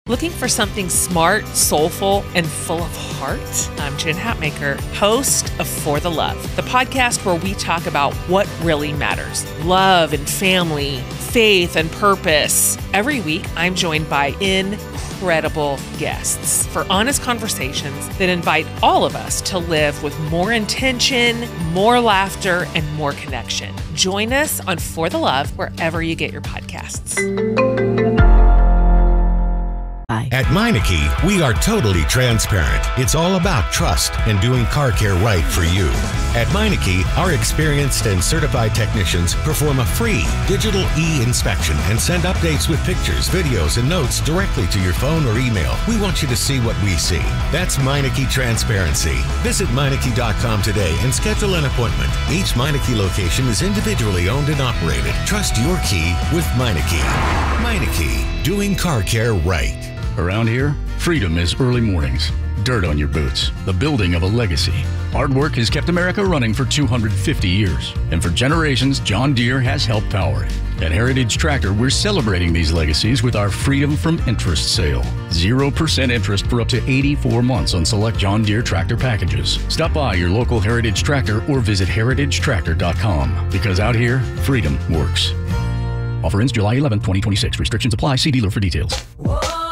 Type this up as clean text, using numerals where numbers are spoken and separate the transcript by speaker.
Speaker 1: Looking for something smart, soulful, and full of heart? I'm Jen Hatmaker, host of For the Love, the podcast where we talk about what really matters: love and family, faith and purpose. Every week, I'm joined by incredible guests for honest conversations that invite all of us to live with more intention, more laughter, and more connection. Join us on For the Love wherever you get your podcasts.
Speaker 2: At Meineke, we are totally transparent. It's all about trust and doing car care right for you. At Meineke, our experienced and certified technicians perform a free digital e-inspection and send updates with pictures, videos, and notes directly to your phone or email. We want you to see what we see. That's Meineke Transparency. Visit Meineke.com today and schedule an appointment. Each Meineke location is individually owned and operated. Trust your key with Meineke. Meineke, doing car care right.
Speaker 3: Around here, freedom is early mornings, dirt on your boots, the building of a legacy. Hard work has kept America running for 250 years, and for generations, John Deere has helped power it. At Heritage Tractor, we're celebrating these legacies with our Freedom from Interest sale. 0% interest for up to 84 months on select John Deere tractor packages. Stop by your local Heritage Tractor or visit heritagetractor.com, because out here, freedom works. Offer ends July 11, 2026. Restrictions apply. See dealer for details.
Speaker 4: Whoa.